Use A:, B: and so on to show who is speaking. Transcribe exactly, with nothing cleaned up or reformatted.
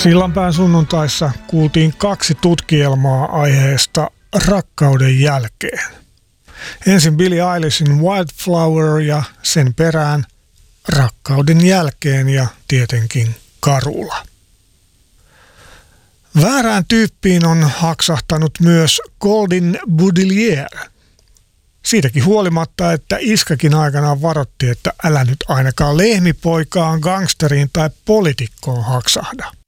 A: Sillanpään sunnuntaissa kuultiin kaksi tutkielmaa aiheesta rakkauden jälkeen. Ensin Billie Eilishin Wildflower ja sen perään rakkauden jälkeen ja tietenkin Karula. Väärään tyyppiin on haksahtanut myös Goldin Boudelier. Siitäkin huolimatta, että iskakin aikanaan varoitti, että älä nyt ainakaan lehmipoikaan, gangsteriin tai poliitikkoon haksahda.